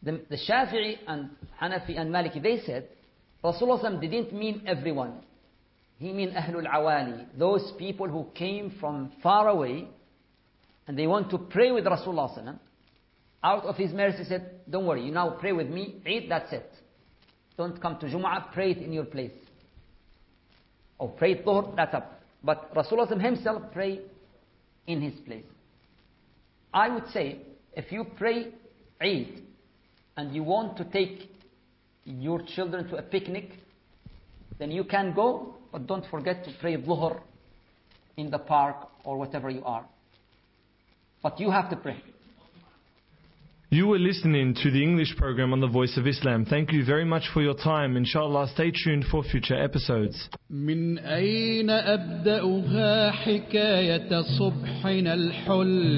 The Shafi'i and Hanafi and Maliki, they said, Rasulullah didn't mean everyone. He mean Ahlul Awali, those people who came from far away and they want to pray with Rasulullah. Out of His mercy said, don't worry, you now pray with me, Eid, that's it. Don't come to Jum'ah, pray it in your place. Or pray it Dhuhr, that's up. But Rasulullah himself pray in his place. I would say, if you pray Eid and you want to take your children to a picnic, then you can go, but don't forget to pray Dhuhr in the park or whatever you are. But you have to pray. You were listening to the English program on the Voice of Islam. Thank you very much for your time. Inshallah, stay tuned for future episodes. من أين أبدأها حكاية صبحنا الحل